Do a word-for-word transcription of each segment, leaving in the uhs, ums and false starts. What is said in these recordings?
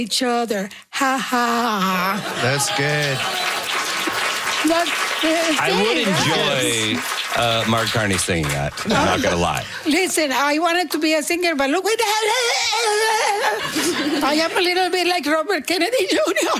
each other. Ha ha. That's good. But, uh, I would enjoy uh, Mark Carney singing that. I'm not going to lie. Listen, I wanted to be a singer, but look at that. I am a little bit like Robert Kennedy Junior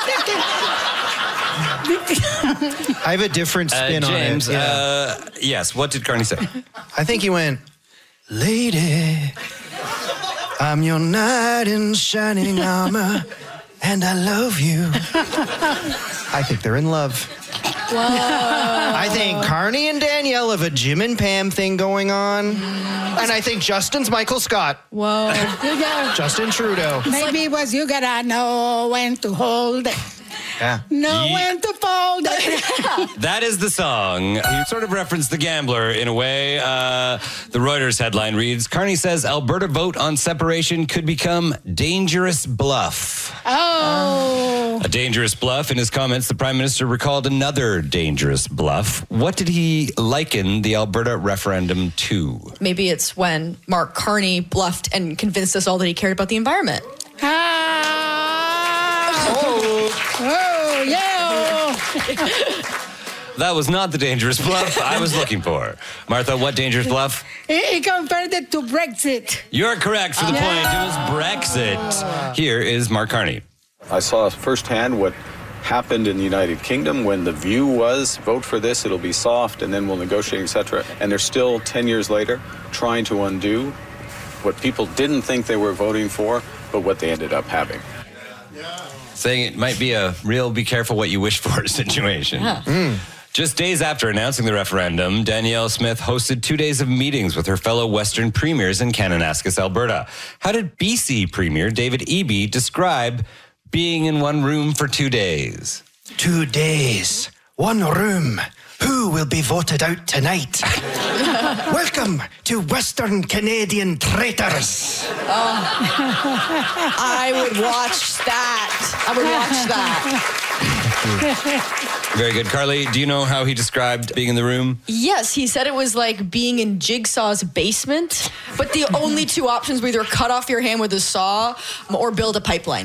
I have a different spin uh, James, on it. Yeah. Uh, yes, what did Carney say? I think he went, lady, I'm your knight in shining armor, and I love you. I think they're in love. Whoa. I think Carney and Danielle have a Jim and Pam thing going on. And I think Justin's Michael Scott. Whoa. Justin Trudeau. Maybe it was you gotta know when to hold it. Yeah. Know Ye- when to fold it. That is the song. You sort of referenced The Gambler in a way. Uh, the Reuters headline reads, Carney says Alberta vote on separation could become dangerous bluff. Oh. A dangerous bluff. In his comments, the Prime Minister recalled another dangerous bluff. What did he liken the Alberta referendum to? Maybe it's when Mark Carney bluffed and convinced us all that he cared about the environment. Ah. Oh. Oh, yeah. That was not the dangerous bluff I was looking for. Martha, what dangerous bluff? He, he compared it to Brexit. You're correct for the Yeah. point. It was Brexit. Here is Mark Carney. I saw firsthand what happened in the United Kingdom when the view was vote for this, it'll be soft, and then we'll negotiate, et cetera. And they're still ten years later trying to undo what people didn't think they were voting for, but what they ended up having. Saying it might be a real be careful what you wish for situation. Yeah. Mm. Just days after announcing the referendum, Danielle Smith hosted two days of meetings with her fellow Western premiers in Kananaskis, Alberta. How did B C Premier David Eby describe being in one room for two days? Two days, one room. Who will be voted out tonight? Welcome to Western Canadian traitors. I would watch that. I would watch that. Very good. Carly, do you know how he described being in the room? Yes, he said it was like being in Jigsaw's basement, but the only two options were either cut off your hand with a saw or build a pipeline.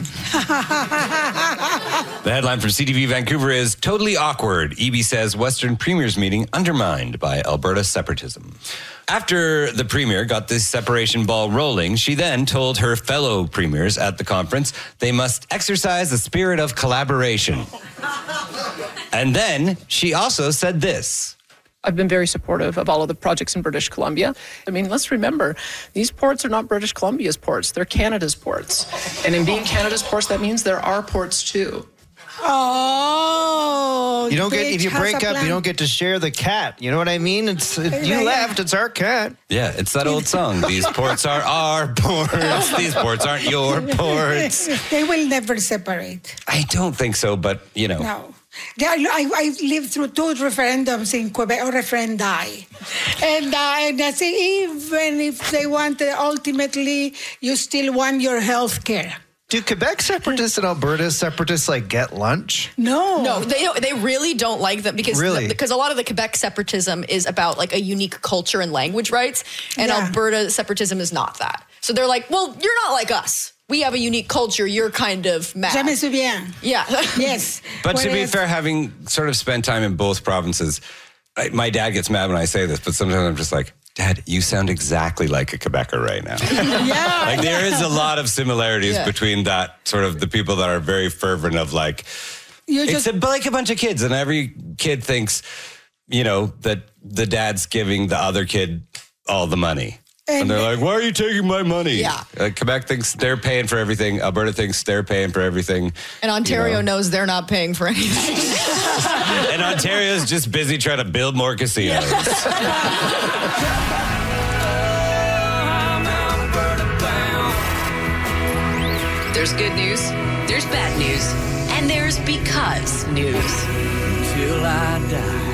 The headline from C T V Vancouver is totally awkward. Eby says Western Premier's meeting undermined by Alberta separatism. After the Premier got this separation ball rolling, she then told her fellow premiers at the conference they must exercise the spirit of collaboration. And then she also said this. I've been very supportive of all of the projects in British Columbia. I mean, let's remember, these ports are not British Columbia's ports, they're Canada's ports. And in being Canada's ports, that means there are ports too. Oh. You don't get, if bitch you has break a up, plan. you don't get to share the cat. You know what I mean? It's it, You Yeah, yeah. left, it's our cat. Yeah, it's that old song. These ports are our ports. These ports aren't your ports. They will never separate. I don't think so, but, you know. No. They are, I, I lived through two referendums in Quebec, or referendi. And, uh, and I say, even if they want, uh, ultimately, you still want your health care. Do Quebec separatists and Alberta separatists like get lunch? No. No, they they really don't like them because Really? because a lot of the Quebec separatism is about like a unique culture and language rights, and Yeah. Alberta separatism is not that. So they're like, well, you're not like us. We have a unique culture. You're kind of mad. Je me souviens. Yeah. Yes. But to be Whereas- fair, having sort of spent time in both provinces, I, my dad gets mad when I say this, but sometimes I'm just like, Dad, you sound exactly like a Quebecer right now. Yeah. Like there is a lot of similarities Yeah. between that sort of the people that are very fervent of like, You it's just, a, like a bunch of kids, and every kid thinks, you know, that the dad's giving the other kid all the money. And, And- they're like, why are you taking my money? Yeah. Uh, Quebec thinks they're paying for everything. Alberta thinks they're paying for everything. And Ontario You know. knows they're not paying for anything. And Ontario's just busy trying to build more casinos. There's good news, there's bad news, and there's because news. Till I die.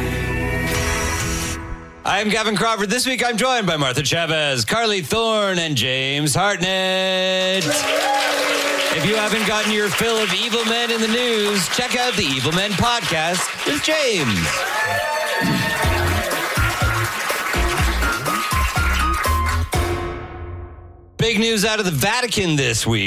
I'm Gavin Crawford. This week I'm joined by Martha Chavez, Carly Thorne, and James Hartnett. If you haven't gotten your fill of evil men in the news, check out the Evil Men podcast with James. Big news out of the Vatican this week.